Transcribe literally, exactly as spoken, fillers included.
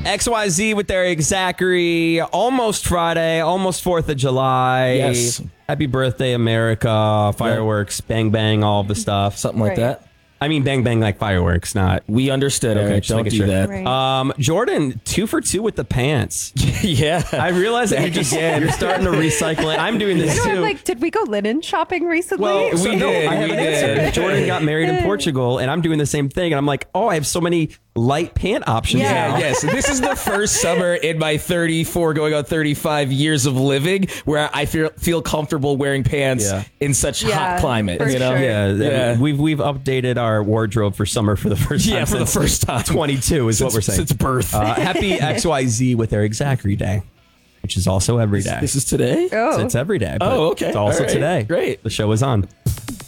X Y Z with Eric Zachary. Almost Friday, almost fourth of July. Yes. Happy birthday, America. Fireworks, yeah. Bang, bang, all the stuff. Something like Right. that. I mean, bang, bang, like fireworks, not... We understood, Okay, Eric. just Don't making do sure. that. Right. Um, Jordan, two for two with the pants. Yeah. I realize that you're just you're starting to recycle it. I'm doing this You know, too. I'm like, did we go linen shopping recently? Well, We so no, did, I have we an answer. did. Jordan got married in Portugal, and I'm doing the same thing. And I'm like, oh, I have so many light pant options Yeah. now. Yes, this is the first summer in my thirty-four, going on thirty-five years of living where I feel feel comfortable wearing pants Yeah. in such Yeah, hot climate. for You know, sure. Yeah, Yeah. we've we've updated our wardrobe for summer for the first time. Yeah, for the since first time. twenty-two is Since- what we're saying. since birth. Uh, happy X Y Z with Eric Zachary Day, which is also every day. This is today. Oh. It's every day. but Oh, okay. It's also All right. today. Great. The show is on.